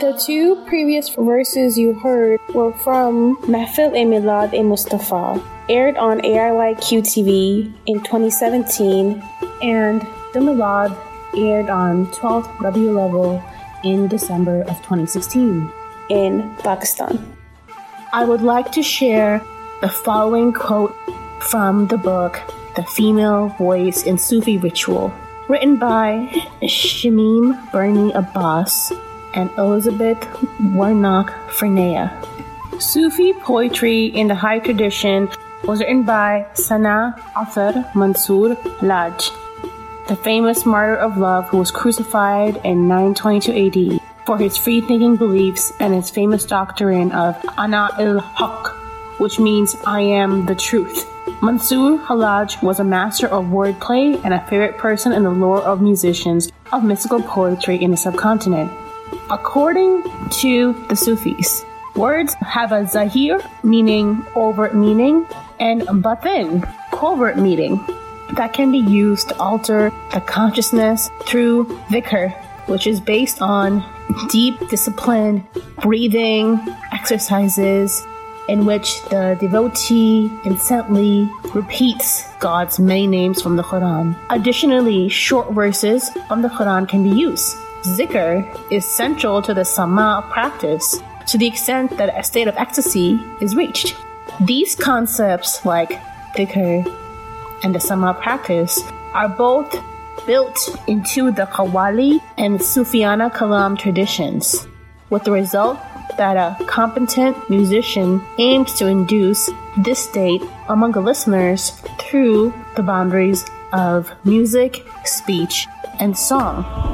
The two previous verses you heard were from Mahfil-e-Milad-e-Mustafa, aired on AIYQ TV in 2017, and the Milad aired on 12th Rabiul Awwal in December of 2016 in Pakistan. I would like to share the following quote from the book, The Female Voice in Sufi Ritual, written by Shamim Bernie Abbas and Elizabeth Warnock Fernea. Sufi poetry in the high tradition was written by Sana Athar Mansour Laj, the famous martyr of love who was crucified in 922 AD for his free-thinking beliefs and his famous doctrine of Ana il-Haq, which means I am the truth. Mansour Halaj was a master of wordplay and a favorite person in the lore of musicians of mystical poetry in the subcontinent. According to the Sufis, words have a zahir, meaning overt meaning, and batin, covert meaning, that can be used to alter the consciousness through dhikr, which is based on deep, disciplined breathing exercises in which the devotee intently repeats God's many names from the Quran. Additionally, short verses from the Quran can be used. Zikr is central to the sama practice to the extent that a state of ecstasy is reached. These concepts like dhikr and the sama practice are both built into the Qawwali and Sufiyana Kalam traditions, with the result that a competent musician aims to induce this state among the listeners through the boundaries of music, speech, and song.